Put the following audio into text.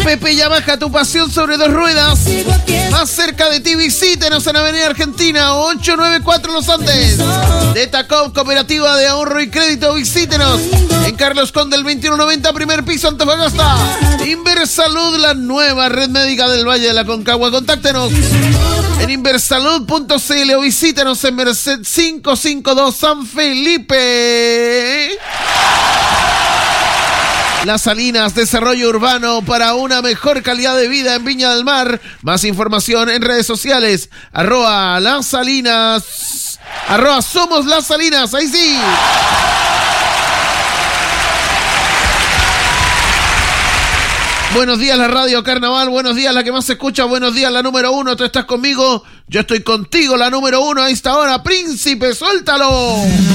Pepe Yamaha, tu pasión sobre dos ruedas. Más cerca de ti, visítenos en Avenida Argentina 894 Los Andes. Detacop, cooperativa de ahorro y crédito, visítenos en Carlos Conde el 2190, primer piso, Antofagasta. Inversalud, la nueva red médica del Valle de la Concagua. Contáctenos en inversalud.cl o visítenos en Merced 552 San Felipe. Las Salinas, desarrollo urbano para una mejor calidad de vida en Viña del Mar. Más información en redes sociales, @Las Salinas, @Somos Las Salinas, ahí sí. Buenos días la radio Carnaval, buenos días la que más se escucha, buenos días la número 1, tú estás conmigo, yo estoy contigo, la número 1 a esta hora, Príncipe, suéltalo.